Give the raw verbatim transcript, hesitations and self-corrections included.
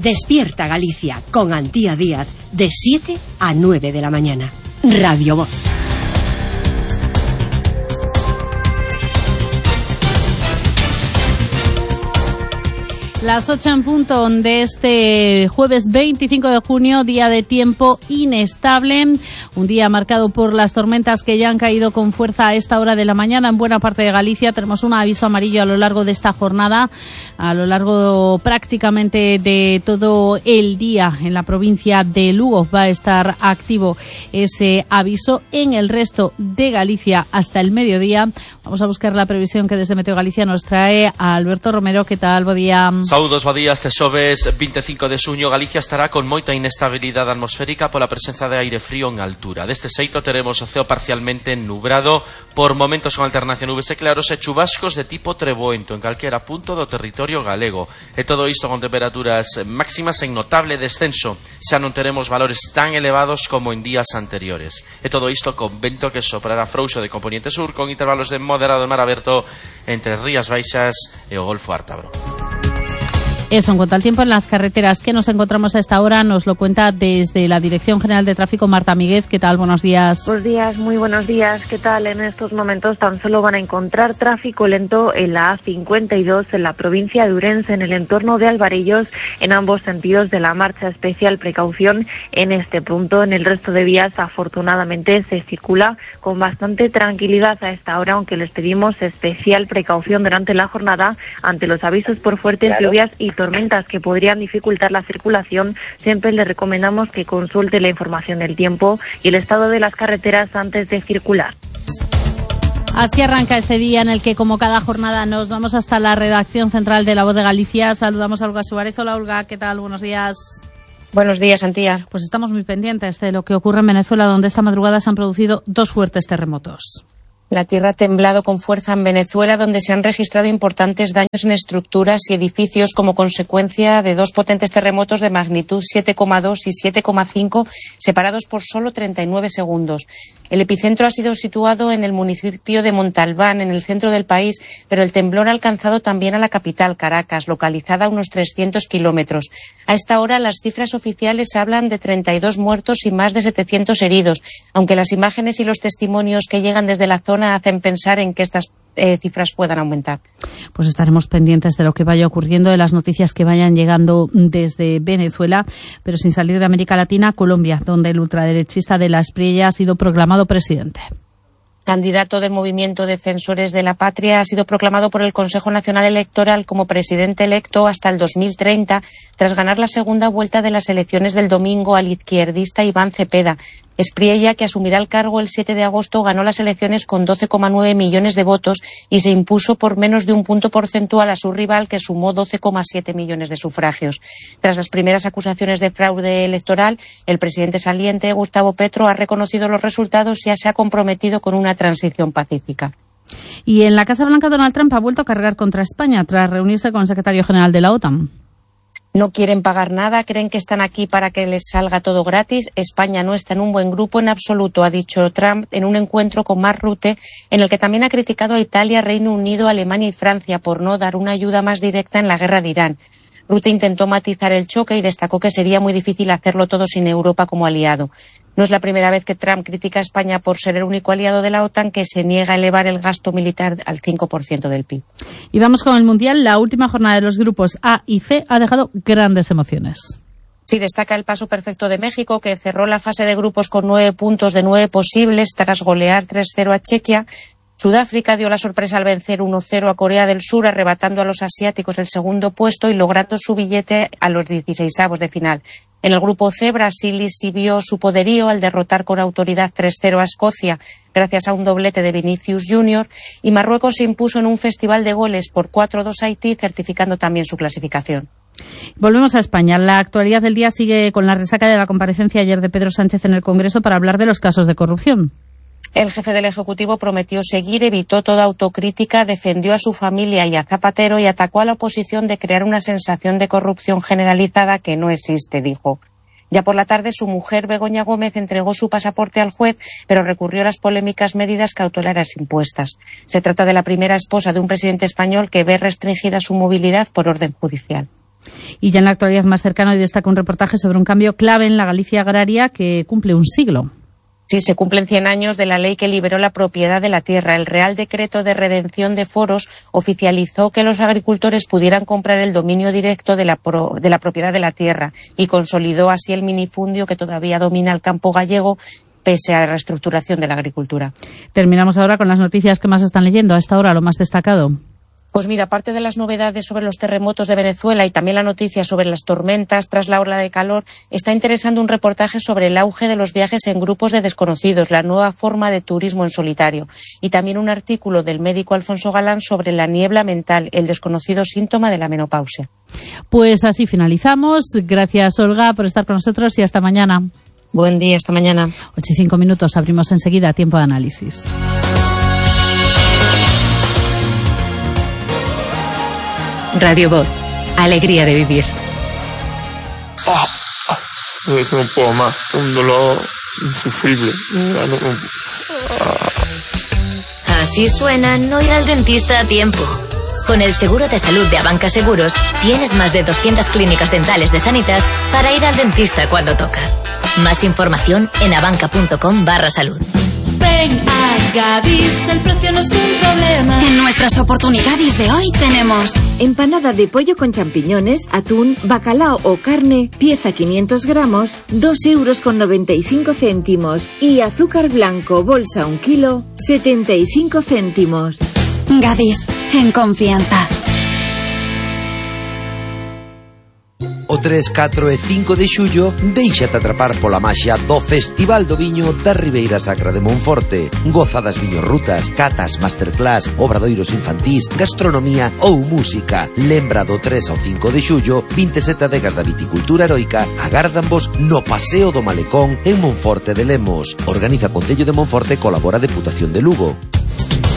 Despierta Galicia con Antía Díaz de siete a nueve de la mañana. Radio Voz. Las ocho en punto de este jueves veinticinco de junio, día de tiempo inestable, un día marcado por las tormentas que ya han caído con fuerza a esta hora de la mañana en buena parte de Galicia. Tenemos un aviso amarillo a lo largo de esta jornada, a lo largo prácticamente de todo el día en la provincia de Lugo va a estar activo ese aviso. En el resto de Galicia hasta el mediodía vamos a buscar la previsión que desde Meteo Galicia nos trae a Alberto Romero. ¿Qué tal? Buen día. Saúdos, bo día. Este xoves veinticinco de xuño Galicia estará con moita inestabilidade atmosférica pola presenza de aire frío en altura. Deste xeito teremos o ceo parcialmente nubrado, por momentos con alternancia nubes e claros e chubascos de tipo treboento en calquera punto do territorio galego. E todo isto con temperaturas máximas en notable descenso. Xa non teremos valores tan elevados como en días anteriores. E todo isto con vento que soprará frouxo de componente sur con intervalos de moderado mar aberto entre Rías Baixas e o Golfo Ártabro. Eso en cuanto al tiempo en las carreteras que nos encontramos a esta hora, nos lo cuenta desde la Dirección General de Tráfico Marta Míguez. ¿Qué tal? Buenos días. Buenos días, muy buenos días. ¿Qué tal? En estos momentos tan solo van a encontrar tráfico lento en la A cincuenta y dos en la provincia de Ourense, en el entorno de Alvarellos, en ambos sentidos de la marcha. Especial precaución en este punto. En el resto de vías, afortunadamente, se circula con bastante tranquilidad a esta hora, aunque les pedimos especial precaución durante la jornada ante los avisos por fuertes claro. lluvias y tormentas que podrían dificultar la circulación. Siempre les recomendamos que consulte la información del tiempo y el estado de las carreteras antes de circular. Así arranca este día en el que, como cada jornada, nos vamos hasta la redacción central de La Voz de Galicia. Saludamos a Olga Suárez. Hola, Olga, ¿qué tal? Buenos días. Buenos días, Antía. Pues estamos muy pendientes de lo que ocurre en Venezuela, donde esta madrugada se han producido dos fuertes terremotos. La tierra ha temblado con fuerza en Venezuela, donde se han registrado importantes daños en estructuras y edificios como consecuencia de dos potentes terremotos de magnitud siete coma dos y siete coma cinco, separados por solo treinta y nueve segundos. El epicentro ha sido situado en el municipio de Montalbán, en el centro del país, pero el temblor ha alcanzado también a la capital, Caracas, localizada a unos trescientos kilómetros. A esta hora, las cifras oficiales hablan de treinta y dos muertos y más de setecientos heridos, aunque las imágenes y los testimonios que llegan desde la zona hacen pensar en que estas eh, cifras puedan aumentar. Pues estaremos pendientes de lo que vaya ocurriendo, de las noticias que vayan llegando desde Venezuela, pero sin salir de América Latina, Colombia, donde el ultraderechista de la Espriella ha sido proclamado presidente. Candidato del Movimiento Defensores de la Patria, ha sido proclamado por el Consejo Nacional Electoral como presidente electo hasta el dos mil treinta, tras ganar la segunda vuelta de las elecciones del domingo al izquierdista Iván Cepeda. Espriella, que asumirá el cargo el siete de agosto, ganó las elecciones con doce coma nueve millones de votos y se impuso por menos de un punto porcentual a su rival, que sumó doce coma siete millones de sufragios. Tras las primeras acusaciones de fraude electoral, el presidente saliente, Gustavo Petro, ha reconocido los resultados y ya se ha comprometido con una transición pacífica. Y en la Casa Blanca, Donald Trump ha vuelto a cargar contra España tras reunirse con el secretario general de la OTAN. No quieren pagar nada, creen que están aquí para que les salga todo gratis. España no está en un buen grupo en absoluto, ha dicho Trump en un encuentro con Mark Rutte, en el que también ha criticado a Italia, Reino Unido, Alemania y Francia por no dar una ayuda más directa en la guerra de Irán. Rutte intentó matizar el choque y destacó que sería muy difícil hacerlo todo sin Europa como aliado. No es la primera vez que Trump critica a España por ser el único aliado de la OTAN que se niega a elevar el gasto militar al cinco por ciento del P I B. Y vamos con el Mundial. La última jornada de los grupos A y C ha dejado grandes emociones. Sí, destaca el paso perfecto de México, que cerró la fase de grupos con nueve puntos de nueve posibles tras golear tres cero a Chequia. Sudáfrica dio la sorpresa al vencer uno cero a Corea del Sur, arrebatando a los asiáticos el segundo puesto y logrando su billete a los dieciseisavos de final. En el grupo C, Brasil exhibió su poderío al derrotar con autoridad tres cero a Escocia, gracias a un doblete de Vinicius Junior, y Marruecos se impuso en un festival de goles por cuatro dos a Haití, certificando también su clasificación. Volvemos a España. La actualidad del día sigue con la resaca de la comparecencia ayer de Pedro Sánchez en el Congreso para hablar de los casos de corrupción. El jefe del Ejecutivo prometió seguir, evitó toda autocrítica, defendió a su familia y a Zapatero y atacó a la oposición de crear una sensación de corrupción generalizada que no existe, dijo. Ya por la tarde, su mujer, Begoña Gómez, entregó su pasaporte al juez, pero recurrió a las polémicas medidas cautelares impuestas. Se trata de la primera esposa de un presidente español que ve restringida su movilidad por orden judicial. Y ya en la actualidad más cercana hoy destaca un reportaje sobre un cambio clave en la Galicia agraria que cumple un siglo. Sí, se cumplen cien años de la ley que liberó la propiedad de la tierra. El Real Decreto de Redención de Foros oficializó que los agricultores pudieran comprar el dominio directo de la, pro, de la propiedad de la tierra y consolidó así el minifundio que todavía domina el campo gallego pese a la reestructuración de la agricultura. Terminamos ahora con las noticias que más están leyendo a esta hora, lo más destacado. Pues mira, aparte de las novedades sobre los terremotos de Venezuela y también la noticia sobre las tormentas tras la ola de calor, está interesando un reportaje sobre el auge de los viajes en grupos de desconocidos, la nueva forma de turismo en solitario. Y también un artículo del médico Alfonso Galán sobre la niebla mental, el desconocido síntoma de la menopausia. Pues así finalizamos. Gracias, Olga, por estar con nosotros y hasta mañana. Buen día, hasta mañana. ocho y cinco minutos, abrimos enseguida Tiempo de Análisis. Radio Voz, alegría de vivir. Ah, ah, es que no puedo más, un dolor insufrible. Ah. Así suena no ir al dentista a tiempo. Con el seguro de salud de Abanca Seguros, tienes más de doscientas clínicas dentales de Sanitas para ir al dentista cuando toca. Más información en abanca.com barra salud. Ven a Gadis, el precio no es un problema. En nuestras oportunidades de hoy tenemos empanada de pollo con champiñones, atún, bacalao o carne, pieza quinientos gramos, dos euros con noventa y cinco céntimos. Y azúcar blanco, bolsa un kilo, setenta y cinco céntimos. Gadis, en confianza. O tres, catro e cinco de xullo, déixate atrapar pola maxia do Festival do Viño da Ribeira Sacra de Monforte. Goza das viñorrutas, catas, masterclass, obradoiros infantís, gastronomía ou música. Lembra do tres ao cinco de xullo, vinte e sete adegas da viticultura heroica agárdanvos no Paseo do Malecón en Monforte de Lemos. Organiza Concello de Monforte, colabora Deputación de Lugo.